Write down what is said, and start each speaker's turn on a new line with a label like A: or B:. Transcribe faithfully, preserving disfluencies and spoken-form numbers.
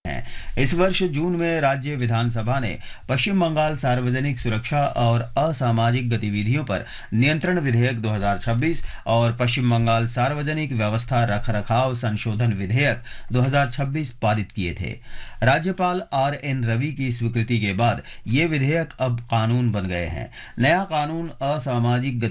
A: हैं। इस वर्ष जून में राज्य विधानसभा ने पश्चिम बंगाल सार्वजनिक सुरक्षा और असामाजिक गतिविधियों पर नियंत्रण विधेयक दो हज़ार छब्बीस और पश्चिम बंगाल सार्वजनिक व्यवस्था रखरखाव संशोधन विधेयक दो हज़ार छब्बीस पारित किए थे। राज्यपाल आर एन रवि की स्वीकृति के बाद ये विधेयक अब कानून बन गए हैं। नया कानून असामाजिक